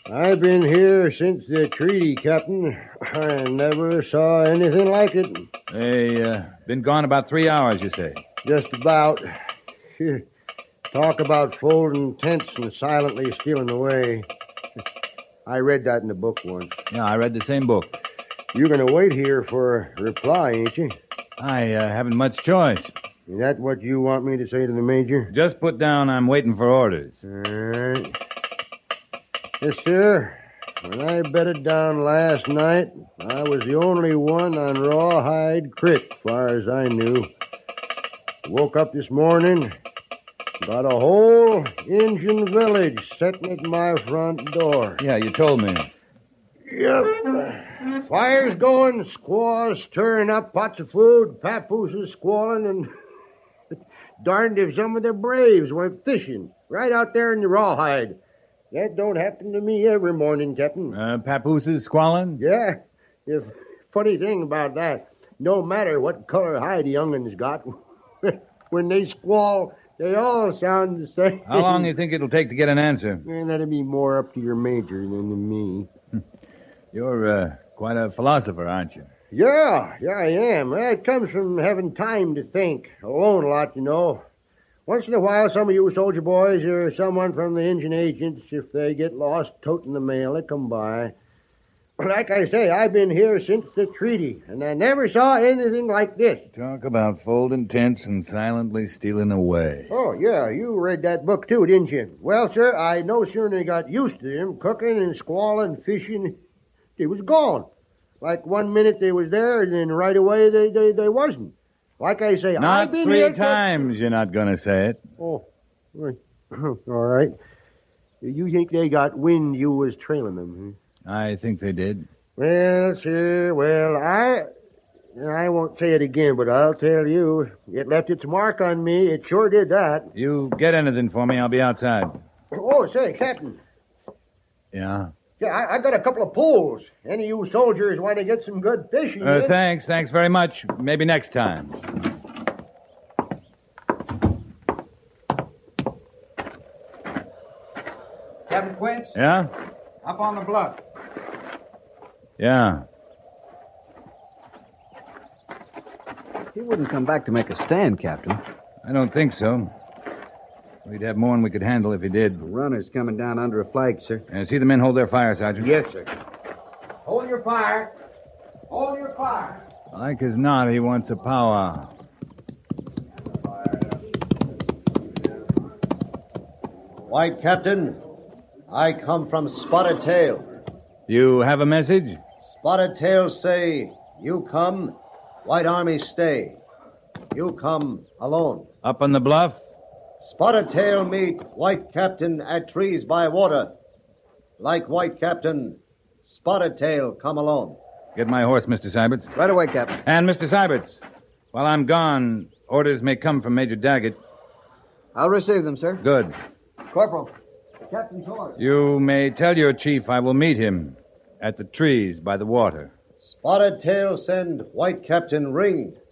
I've been here since the treaty, Captain. I never saw anything like it. They, been gone about 3 hours, you say? Just about. Phew. Talk about folding tents and silently stealing away. I read that in the book once. Yeah, I read the same book. You're going to wait here for a reply, ain't you? I haven't much choice. Is that what you want me to say to the Major? Just put down I'm waiting for orders. All right. Yes, sir. When I bedded down last night, I was the only one on Rawhide Creek, far as I knew. Woke up this morning, got a whole Indian village sitting at my front door. Yeah, you told me. Yep. Fires going, squaws stirring up pots of food, papooses squalling, and darned if some of the braves went fishing right out there in the Rawhide. That don't happen to me every morning, Captain. Papooses squalling? Yeah. The funny thing about that, no matter what color hide the young'un's got, when they squall, they all sound the same. How long do you think it'll take to get an answer? And that'd be more up to your Major than to me. You're quite a philosopher, aren't you? Yeah, I am. It comes from having time to think. Alone a lot, you know. Once in a while, some of you soldier boys or someone from the Indian agents, if they get lost toting the mail, they come by. Like I say, I've been here since the treaty, and I never saw anything like this. Talk about folding tents and silently stealing away. Oh, yeah, you read that book too, didn't you? Well, sir, I no sooner got used to them cooking and squalling, fishing, they was gone. Like 1 minute they was there, and then right away they wasn't. Like I say, I've been here... Not 3 times you're not going to say it. Oh, all right. You think they got wind you was trailing them, huh? I think they did. Well, sir, I won't say it again, but I'll tell you, it left its mark on me. It sure did that. You get anything for me, I'll be outside. Oh, say, Captain. Yeah? Yeah, I got a couple of poles. Any of you soldiers want to get some good fishing? Thanks very much. Maybe next time. Captain Quince? Yeah? Up on the bluff. Yeah. He wouldn't come back to make a stand, Captain. I don't think so. We'd have more than we could handle if he did. The runner's coming down under a flag, sir. See the men hold their fire, Sergeant? Yes, sir. Hold your fire. Hold your fire. Like as not, he wants a powwow. White Captain, I come from Spotted Tail. You have a message? Spotted Tail say, you come, White Army stay. You come alone. Up on the bluff? Spotted Tail meet White Captain at trees by water. Like White Captain, Spotted Tail come alone. Get my horse, Mr. Syberts. Right away, Captain. And, Mr. Syberts, while I'm gone, orders may come from Major Daggett. I'll receive them, sir. Good. Corporal, the captain's horse. You may tell your chief I will meet him at the trees by the water. Spotted Tail send White Captain ring